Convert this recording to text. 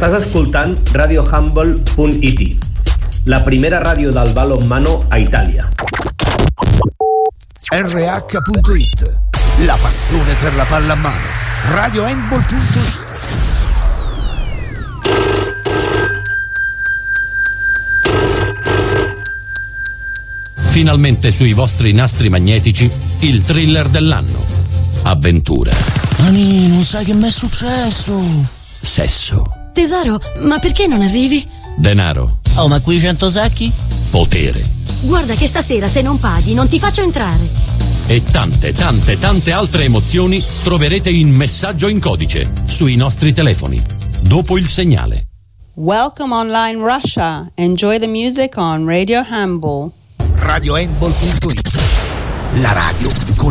Estàs escoltant radiohumble.it, la primera ràdio del balonmano a Itàlia. RH.it, la passione per la pallamano. radiohandball.it. Finalmente sui vostri nastri magnetici il thriller dell'anno. Avventura. Ani, non sai che mi è successo? Sesso. Tesoro, ma perché non arrivi? Denaro. Oh, ma qui 100 sacchi? Potere. Guarda che stasera se non paghi non ti faccio entrare. E tante altre emozioni troverete in Messaggio in codice sui nostri telefoni. Dopo il segnale. Welcome online Russia. Enjoy the music on Radio Humble. radiohandball.it, la radio con